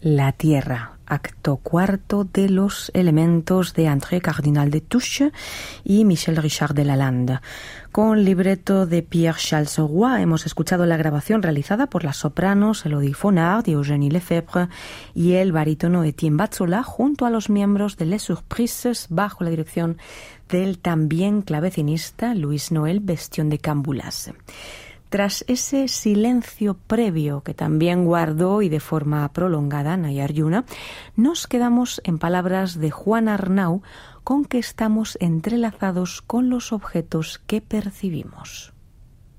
La Tierra, acto cuarto de Los elementos de André Cardinal de Touche y Michel Richard de Lalande. Con libreto de Pierre-Charles Roy hemos escuchado la grabación realizada por las sopranos Elodie Fonard y Eugénie Lefebvre y el barítono Etienne Batzola junto a los miembros de Les Surprises bajo la dirección del también clavecinista Luis Noël Bestion de Camboulas. Tras ese silencio previo que también guardó y de forma prolongada Nayar Yuna, nos quedamos en palabras de Juan Arnau con que estamos entrelazados con los objetos que percibimos.